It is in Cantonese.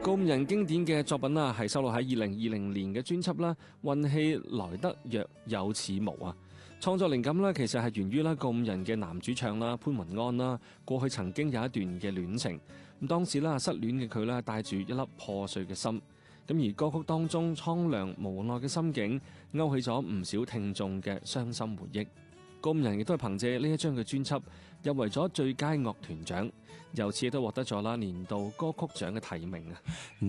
告五人經典嘅作品啦，係收錄喺2020年嘅專輯啦，運氣來得若有似無啊。創作靈感啦，其實係源於啦告五人嘅男主唱啦潘雲安啦，過去曾經有一段嘅戀情，咁當時啦失戀嘅佢啦帶住一粒破碎嘅心，咁而歌曲當中蒼涼無奈嘅心境，勾起咗唔少聽眾嘅傷心回憶。告五人亦都係憑借呢一張嘅專輯入圍咗最佳樂團獎，由此亦都獲得咗啦年度歌曲獎嘅提名啊。